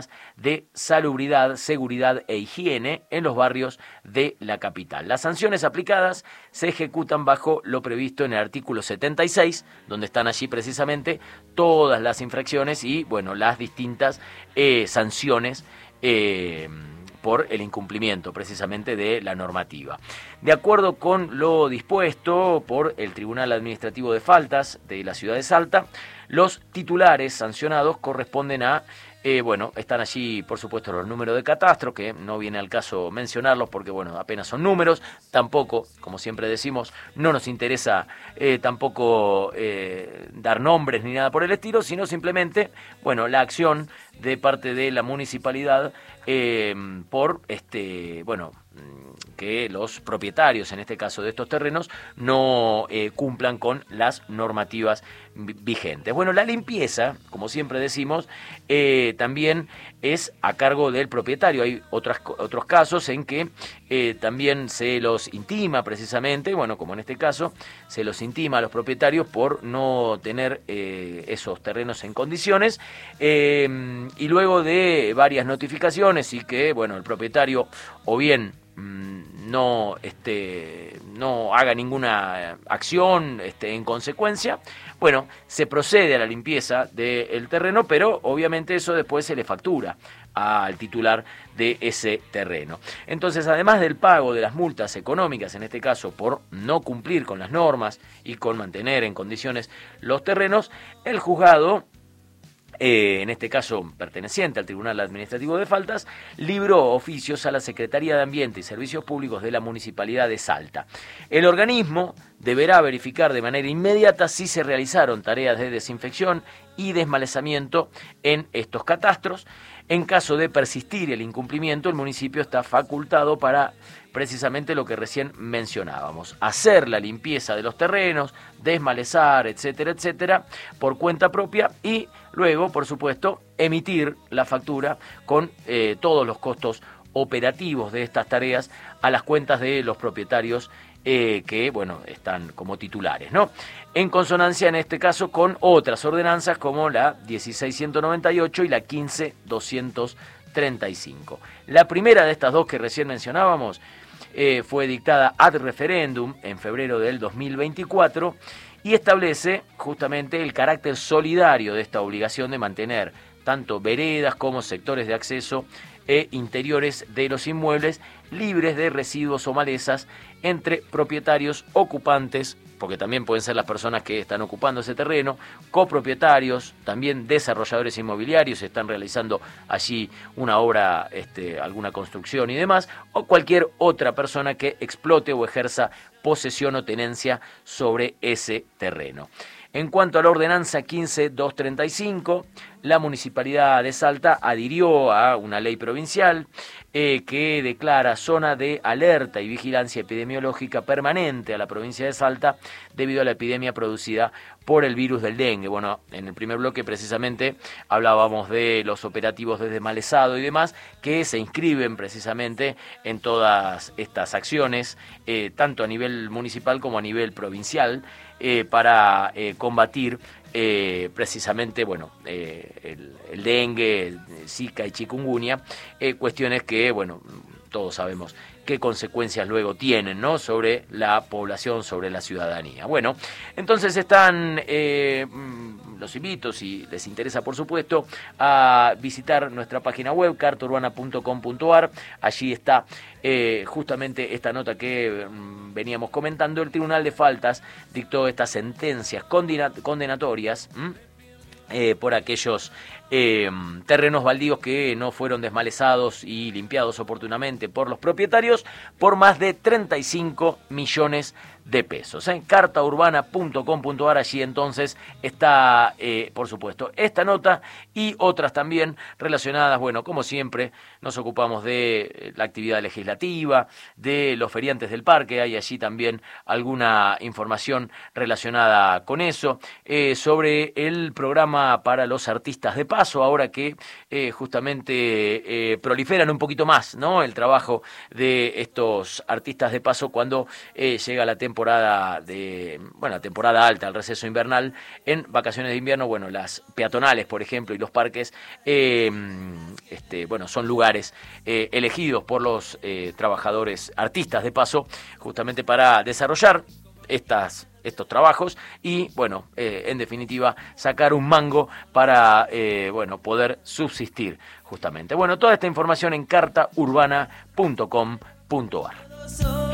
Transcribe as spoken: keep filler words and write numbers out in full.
de salubridad, seguridad e higiene en los barrios de la capital. Las sanciones aplicadas se ejecutan bajo lo previsto en el artículo setenta y seis, donde están allí precisamente todas las infracciones y, bueno, las distintas eh, sanciones eh, por el incumplimiento precisamente de la normativa. De acuerdo con lo dispuesto por el Tribunal Administrativo de Faltas de la ciudad de Salta, los titulares sancionados corresponden a Eh, bueno, están allí, por supuesto, los números de catastro, que no viene al caso mencionarlos porque, bueno, apenas son números. Tampoco, como siempre decimos, no nos interesa eh, tampoco eh, dar nombres ni nada por el estilo, sino simplemente, bueno, la acción de parte de la municipalidad eh, por, este, bueno, que los propietarios, en este caso de estos terrenos, no eh, cumplan con las normativas vigentes. Bueno, la limpieza, como siempre decimos, eh, también es a cargo del propietario. Hay otras, otros casos en que eh, también se los intima precisamente, bueno, como en este caso, se los intima a los propietarios por no tener eh, esos terrenos en condiciones, eh, y luego de varias notificaciones y que, bueno, el propietario o bien no este no haga ninguna acción este, en consecuencia, bueno, se procede a la limpieza del terreno, pero obviamente eso después se le factura al titular de ese terreno. Entonces, además del pago de las multas económicas, en este caso por no cumplir con las normas y con mantener en condiciones los terrenos, el juzgado, Eh, en este caso perteneciente al Tribunal Administrativo de Faltas, libró oficios a la Secretaría de Ambiente y Servicios Públicos de la Municipalidad de Salta. El organismo deberá verificar de manera inmediata si se realizaron tareas de desinfección y desmalezamiento en estos catastros. En caso de persistir el incumplimiento, el municipio está facultado para precisamente lo que recién mencionábamos: hacer la limpieza de los terrenos, desmalezar, etcétera, etcétera, por cuenta propia y luego, por supuesto, emitir la factura con eh, todos los costos operativos de estas tareas a las cuentas de los propietarios eh, que, bueno, están como titulares, ¿no? En consonancia, en este caso, con otras ordenanzas como la dieciséis ciento noventa y ocho y la quince doscientos treinta y cinco. La primera de estas dos que recién mencionábamos eh, fue dictada ad referendum en febrero del dos mil veinticuatro y establece justamente el carácter solidario de esta obligación de mantener tanto veredas como sectores de acceso e interiores de los inmuebles libres de residuos o malezas entre propietarios, ocupantes, porque también pueden ser las personas que están ocupando ese terreno, copropietarios, también desarrolladores inmobiliarios, están realizando allí una obra, este, alguna construcción y demás, o cualquier otra persona que explote o ejerza posesión o tenencia sobre ese terreno. En cuanto a la ordenanza quince doscientos treinta y cinco, la Municipalidad de Salta adhirió a una ley provincial eh, que declara zona de alerta y vigilancia epidemiológica permanente a la provincia de Salta debido a la epidemia producida por el virus del dengue. Bueno, en el primer bloque precisamente hablábamos de los operativos de desmalezado y demás que se inscriben precisamente en todas estas acciones, eh, tanto a nivel municipal como a nivel provincial, eh, para eh, combatir Eh, precisamente, bueno, eh, el, el dengue, el Zika y chikungunya, eh, cuestiones que, bueno, todos sabemos qué consecuencias luego tienen, ¿no?, sobre la población, sobre la ciudadanía. Bueno, entonces están, eh, los invito, si les interesa, por supuesto, a visitar nuestra página web, carta urbana punto com punto ar. Allí está eh, justamente esta nota que mm, veníamos comentando. El Tribunal de Faltas dictó estas sentencias condenatorias ¿m? Eh, por aquellos eh, terrenos baldíos que no fueron desmalezados y limpiados oportunamente por los propietarios por más de treinta y cinco millones de pesos. En carta urbana punto com punto ar, allí entonces está, eh, por supuesto, esta nota y otras también relacionadas. Bueno, como siempre, nos ocupamos de la actividad legislativa, de los feriantes del parque, hay allí también alguna información relacionada con eso, eh, sobre el programa para los artistas de paso. paso, ahora que eh, justamente eh, proliferan un poquito más, ¿no?, el trabajo de estos artistas de paso cuando eh, llega la temporada de, bueno, la temporada alta, el receso invernal. En vacaciones de invierno, bueno, las peatonales, por ejemplo, y los parques, eh, este, bueno, son lugares eh, elegidos por los eh, trabajadores, artistas de paso, justamente para desarrollar estas, estos trabajos y, bueno, eh, en definitiva, sacar un mango para, eh, bueno, poder subsistir, justamente. Bueno, toda esta información en carta urbana punto com punto ar.